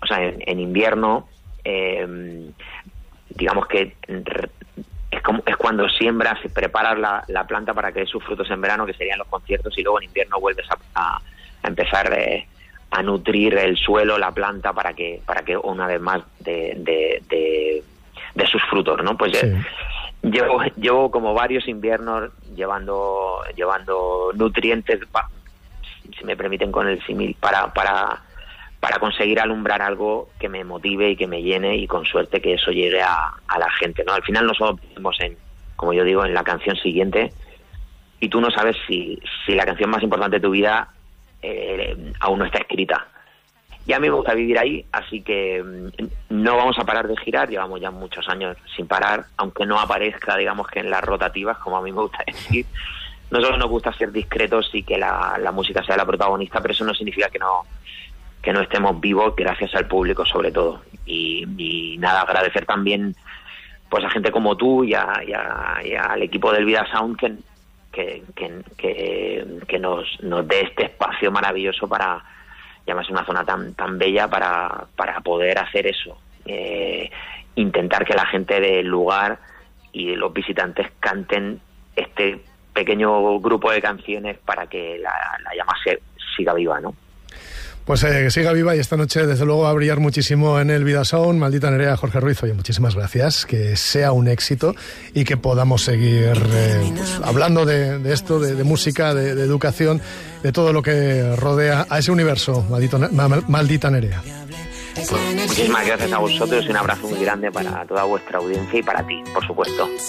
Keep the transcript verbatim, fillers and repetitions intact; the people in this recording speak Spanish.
sea, en, en invierno, eh, digamos que es como es cuando siembras y preparas la, la planta para que dé sus frutos en verano, que serían los conciertos, y luego en invierno vuelves a, a, a empezar eh, a nutrir el suelo, la planta, para que para que una vez más de, de, de, de sus frutos, ¿no? Pues sí. eh, llevo llevo como varios inviernos llevando llevando nutrientes, si me permiten con el símil, para para para conseguir alumbrar algo que me motive y que me llene, y con suerte que eso llegue a, a la gente, ¿no? Al final nosotros vemos en, como yo digo, en la canción siguiente, y tú no sabes si, si la canción más importante de tu vida eh, aún no está escrita. Y a mí me gusta vivir ahí, así que no vamos a parar de girar, llevamos ya muchos años sin parar, aunque no aparezca, digamos, que en las rotativas, como a mí me gusta decir. Nosotros nos gusta ser discretos y que la, la música sea la protagonista, pero eso no significa que no que no estemos vivos, gracias al público sobre todo. Y, y nada, agradecer también pues a gente como tú y, a, y, a, y al equipo del Vida Sound que, que, que, que, que nos, nos dé este espacio maravilloso para, llamarse una zona tan tan bella, para, para poder hacer eso. Eh, intentar que la gente del lugar y los visitantes canten este pequeño grupo de canciones para que la, la llama se, siga viva, ¿no? Pues eh, que siga viva, y esta noche desde luego va a brillar muchísimo en el Vida Sound. Maldita Nerea, Jorge Ruiz, oye, muchísimas gracias, que sea un éxito y que podamos seguir eh, pues, hablando de, de esto, de, de música, de, de educación, de todo lo que rodea a ese universo, Maldito, Maldita Nerea. Muchísimas gracias a vosotros y un abrazo muy grande para toda vuestra audiencia y para ti, por supuesto.